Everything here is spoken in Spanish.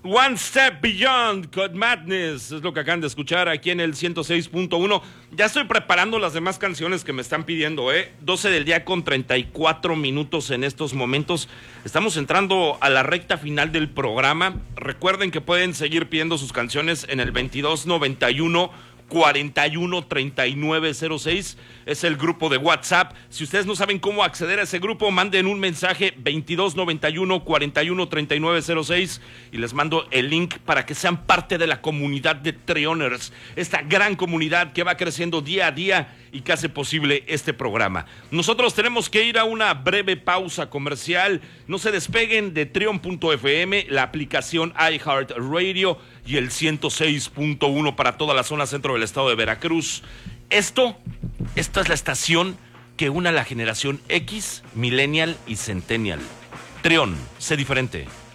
One Step Beyond, Cut Madness, es lo que acaban de escuchar aquí en el 106.1. Ya estoy preparando las demás canciones que me están pidiendo, 12 del día con 34 minutos en estos momentos. Estamos entrando a la recta final del programa. Recuerden que pueden seguir pidiendo sus canciones en el 2291 413906, es el grupo de WhatsApp. Si ustedes no saben cómo acceder a ese grupo, manden un mensaje 2291 413906 y les mando el link para que sean parte de la comunidad de Trioners, esta gran comunidad que va creciendo día a día y que hace posible este programa. Nosotros tenemos que ir a una breve pausa comercial. No se despeguen de Trion.fm, la aplicación iHeartRadio y el 106.1 para toda la zona centro del estado de Veracruz. Esta es la estación que une a la generación X, Millennial y Centennial. Trion, sé diferente.